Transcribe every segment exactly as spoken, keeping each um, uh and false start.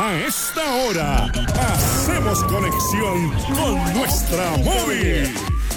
A esta hora, hacemos conexión con nuestra móvil.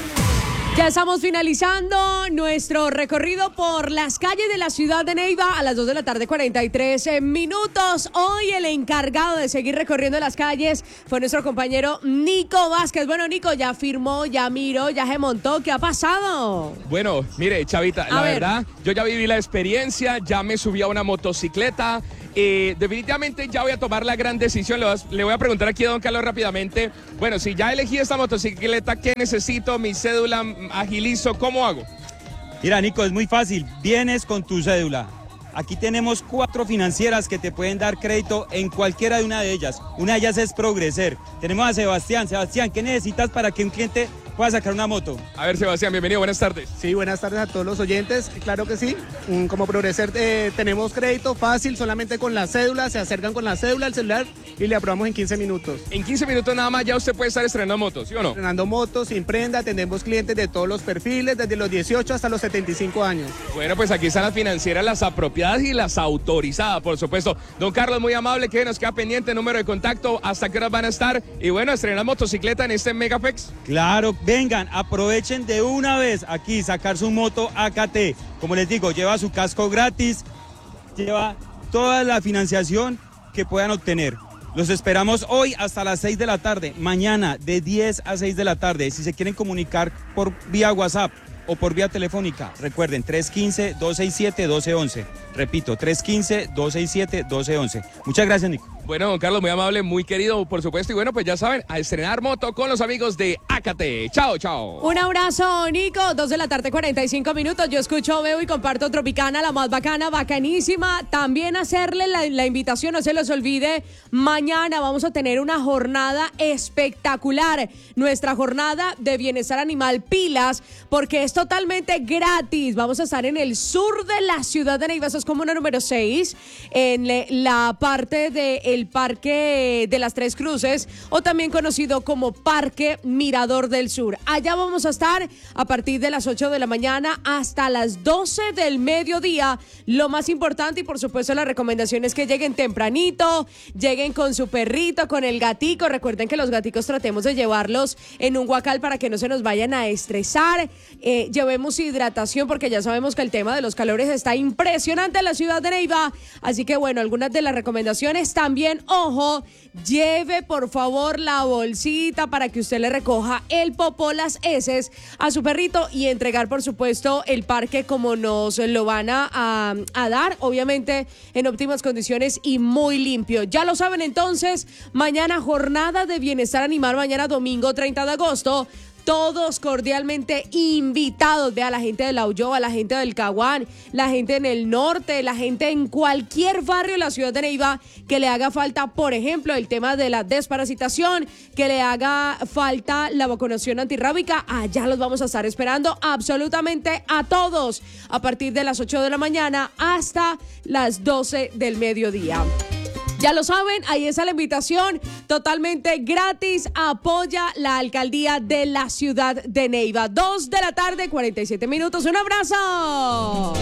Ya estamos finalizando nuestro recorrido por las calles de la ciudad de Neiva a las dos de la tarde, cuarenta y tres minutos. Hoy el encargado de seguir recorriendo las calles fue nuestro compañero Nico Vázquez. Bueno, Nico, ya firmó, ya miró, ya se montó. ¿Qué ha pasado? Bueno, mire, Chavita, A la ver. verdad, yo ya viví la experiencia, ya me subí a una motocicleta. Eh, definitivamente ya voy a tomar la gran decisión. Le voy, a, le voy a preguntar aquí a don Carlos rápidamente. Bueno, si ya elegí esta motocicleta, ¿qué necesito? Mi cédula, agilizo, ¿cómo hago? Mira, Nico, es muy fácil. Vienes con tu cédula. Aquí tenemos cuatro financieras que te pueden dar crédito en cualquiera de una de ellas. Una de ellas es Progreser. Tenemos a Sebastián. Sebastián, ¿qué necesitas para que un cliente pueda sacar una moto? A ver, Sebastián, bienvenido, buenas tardes. Sí, buenas tardes a todos los oyentes. Claro que sí. Mm, Como Progreser eh, tenemos crédito fácil, solamente con la cédula. Se acercan con la cédula al celular y le aprobamos en quince minutos. En quince minutos nada más ya usted puede estar estrenando motos, ¿sí o no? Estrenando motos, sin prenda, atendemos clientes de todos los perfiles, desde los dieciocho hasta los setenta y cinco años. Bueno, pues aquí están las financieras, las apropiadas y las autorizadas, por supuesto. Don Carlos, muy amable, que nos queda pendiente, número de contacto, hasta qué horas van a estar. Y bueno, estrenar motocicleta en este Megaflex. Claro, vengan, aprovechen de una vez aquí sacar su moto A K T. Como les digo, lleva su casco gratis, lleva toda la financiación que puedan obtener. Los esperamos hoy hasta las seis de la tarde, mañana de diez a seis de la tarde. Si se quieren comunicar por vía WhatsApp o por vía telefónica, recuerden, tres uno cinco, dos seis siete, uno dos uno uno. Repito, tres uno cinco, dos seis siete, uno dos uno uno. Muchas gracias, Nico. Bueno, don Carlos, muy amable, muy querido, por supuesto. Y bueno, pues ya saben, a estrenar moto con los amigos de A K T. Chao, chao. Un abrazo, Nico. dos de la tarde, cuarenta y cinco minutos. Yo escucho, veo y comparto Tropicana, la más bacana, bacanísima. También hacerle la, la invitación, no se los olvide. Mañana vamos a tener una jornada espectacular. Nuestra jornada de bienestar animal Pilas, porque es totalmente gratis. Vamos a estar en el sur de la ciudad de Neiva. Eso es comuna número seis, en le, la parte de el Parque de las Tres Cruces, o también conocido como Parque Mirador del Sur. Allá vamos a estar a partir de las ocho de la mañana hasta las doce del mediodía. Lo más importante y por supuesto la recomendación es que lleguen tempranito, lleguen con su perrito, con el gatico. Recuerden que los gaticos tratemos de llevarlos en un guacal para que no se nos vayan a estresar. Eh, llevemos hidratación porque ya sabemos que el tema de los calores está impresionante en la ciudad de Neiva. Así que bueno, algunas de las recomendaciones también. Ojo, lleve por favor la bolsita para que usted le recoja el popó, las heces a su perrito y entregar por supuesto el parque como nos lo van a, a, a dar, obviamente en óptimas condiciones y muy limpio. Ya lo saben entonces, mañana jornada de bienestar animal, mañana domingo treinta de agosto. Todos cordialmente invitados. Vea, la gente de La Ulloa, la gente del Caguán, la gente en el norte, la gente en cualquier barrio de la ciudad de Neiva que le haga falta, por ejemplo, el tema de la desparasitación, que le haga falta la vacunación antirrábica. Allá los vamos a estar esperando absolutamente a todos a partir de las ocho de la mañana hasta las doce del mediodía. Ya lo saben, ahí está la invitación totalmente gratis. Apoya la alcaldía de la ciudad de Neiva. dos de la tarde, cuarenta y siete minutos. Un abrazo.